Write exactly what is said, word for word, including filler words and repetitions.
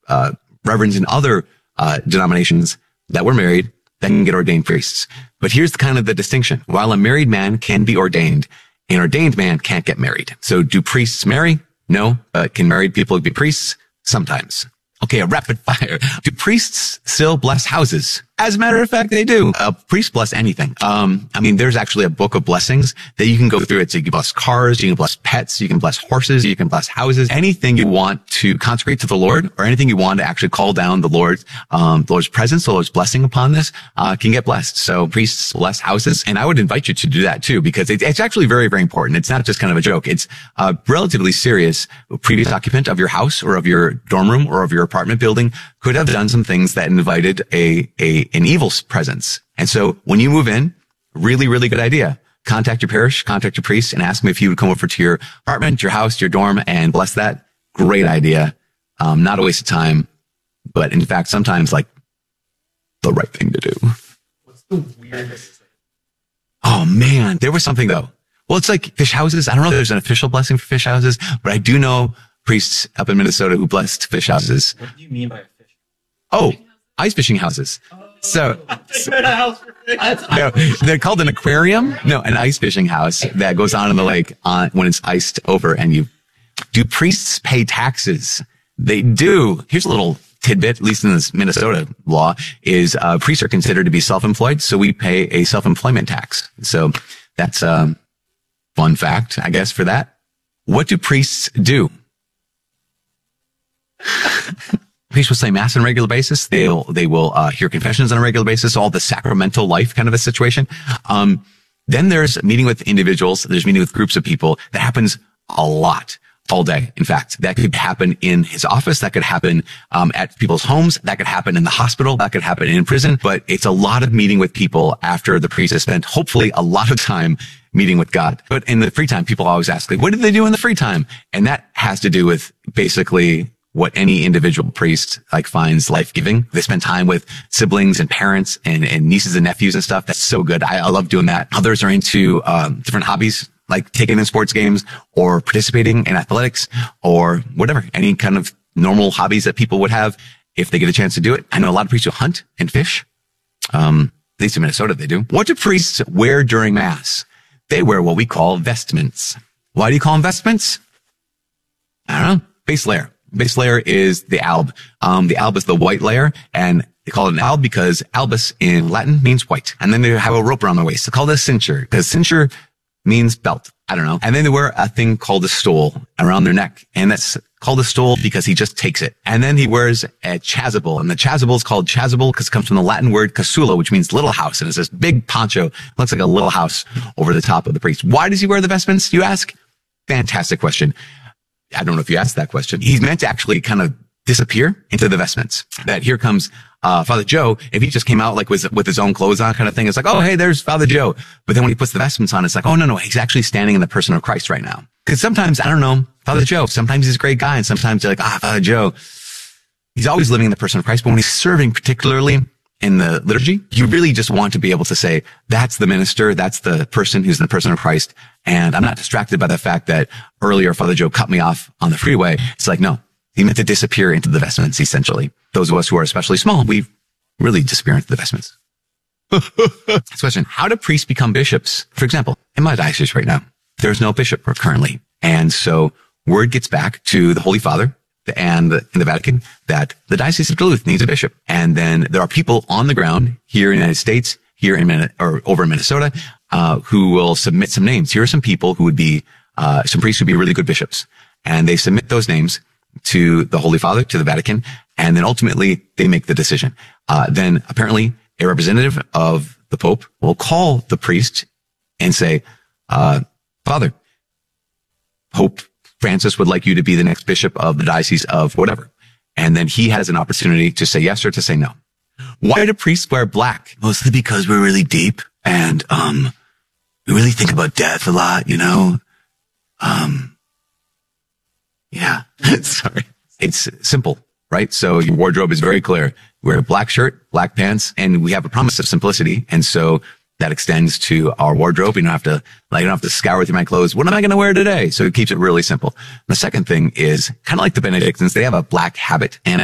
uh, reverends in other uh, denominations that were married that can get ordained priests. But here's the kind of the distinction. While a married man can be ordained, an ordained man can't get married. So do priests marry? No. But can married people be priests? Sometimes. Okay, a rapid fire. Do priests still bless houses? As a matter of fact, they do. A priest bless anything. Um, I mean, there's actually a book of blessings that you can go through. It's you can bless cars, you can bless pets, you can bless horses, you can bless houses, anything you want to consecrate to the Lord, or anything you want to actually call down the Lord's, um, the Lord's presence, the Lord's blessing upon this, uh, can get blessed. So priests bless houses, and I would invite you to do that too, because it, it's actually very, very important. It's not just kind of a joke. It's a relatively serious. Previous occupant of your house or of your dorm room or of your apartment building could have done some things that invited a, a, an evil presence. And so when you move in, really, really good idea. Contact your parish, contact your priest, and ask him if he would come over to your apartment, your house, your dorm, and bless that. Great idea. Um, not a waste of time, but in fact, sometimes like the right thing to do. What's the weirdest? Oh man, there was something though. Well, it's like fish houses. I don't know if there's an official blessing for fish houses, but I do know priests up in Minnesota who blessed fish houses. What do you mean by a fish? Oh, ice fishing houses. So, so no, they're called an aquarium. No, an ice fishing house that goes on in the lake on when it's iced over. And you do priests pay taxes? They do. Here's a little tidbit, at least in this Minnesota law, is uh, priests are considered to be self-employed, so we pay a self-employment tax. So that's a fun fact, I guess, for that. What do priests do? Priests will say mass on a regular basis. They'll, they will, uh, hear confessions on a regular basis, all the sacramental life kind of a situation. Um, then there's meeting with individuals. There's meeting with groups of people. That happens a lot all day. In fact, that could happen in his office. That could happen, um, at people's homes. That could happen in the hospital. That could happen in prison. But it's a lot of meeting with people after the priest has spent hopefully a lot of time meeting with God. But in the free time, people always ask, like, what do they do in the free time? And that has to do with basically what any individual priest like finds life-giving. They spend time with siblings and parents and, and nieces and nephews and stuff. That's so good. I, I love doing that. Others are into um, different hobbies, like taking in sports games or participating in athletics or whatever, any kind of normal hobbies that people would have if they get a chance to do it. I know a lot of priests who hunt and fish. Um, at least in Minnesota, they do. What do priests wear during Mass? They wear what we call vestments. Why do you call them vestments? I don't know. Base layer. Base layer is the alb. Um, the alb is the white layer, and they call it an alb because albus in Latin means white. And then they have a rope around their waist. They call it a cinture because cinture means belt. I don't know. And then they wear a thing called a stole around their neck, and that's called a stole because he just takes it. And then he wears a chasuble, and the chasuble is called chasuble because it comes from the Latin word casula, which means little house. And it's this big poncho. It looks like a little house over the top of the priest. Why does he wear the vestments, you ask? Fantastic question. I don't know if you asked that question. He's meant to actually kind of disappear into the vestments. That here comes, uh, Father Joe. If he just came out like with, with his own clothes on kind of thing, it's like, oh, hey, there's Father Joe. But then when he puts the vestments on, it's like, oh, no, no, he's actually standing in the person of Christ right now. Cause sometimes, I don't know, Father Joe, sometimes he's a great guy. And sometimes you're like, ah, Father Joe, he's always living in the person of Christ. But when he's serving, particularly in the liturgy, you really just want to be able to say, that's the minister, that's the person who's the person of Christ. And I'm not distracted by the fact that earlier Father Joe cut me off on the freeway. It's like, no, he meant to disappear into the vestments, essentially. Those of us who are especially small, we really disappear into the vestments. Next question. How do priests become bishops? For example, in my diocese right now, there's no bishop currently. And so word gets back to the Holy Father and in the Vatican that the Diocese of Duluth needs a bishop. And then there are people on the ground here in the United States, here in Min- or over in Minnesota, uh, who will submit some names. Here are some people who would be, uh, some priests who would be really good bishops. And they submit those names to the Holy Father, to the Vatican, and then ultimately they make the decision. Uh, then apparently a representative of the Pope will call the priest and say, uh, Father, Pope Francis would like you to be the next bishop of the diocese of whatever. And then he has an opportunity to say yes or to say no. Why do priests wear black? Mostly because we're really deep and, um, we really think about death a lot, you know? Um, yeah, sorry. It's simple, right? So your wardrobe is very clear. Wear a black shirt, black pants, and we have a promise of simplicity. And so that extends to our wardrobe. You don't have to, like, you don't have to scour through my clothes. What am I going to wear today? So it keeps it really simple. The second thing is kind of like the Benedictines. They have a black habit, and